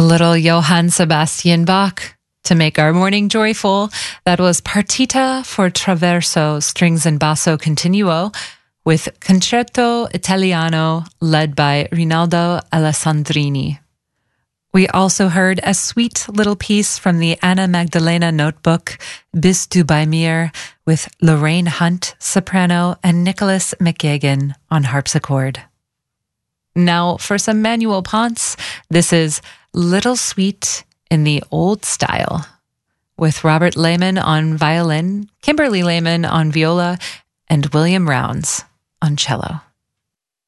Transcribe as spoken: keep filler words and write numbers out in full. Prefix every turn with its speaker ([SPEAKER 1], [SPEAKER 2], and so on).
[SPEAKER 1] little Johann Sebastian Bach to make our morning joyful. That was Partita for Traverso, strings and basso continuo, with Concerto Italiano led by Rinaldo Alessandrini. We also heard a sweet little piece from the Anna Magdalena notebook, Bist du bei mir, with Lorraine Hunt, soprano, and Nicholas McGagan on harpsichord. Now for some Manuel Ponce, this is Little Sweet in the Old Style, with Robert Lehman on violin, Kimberly Lehman on viola, and William Rounds on cello.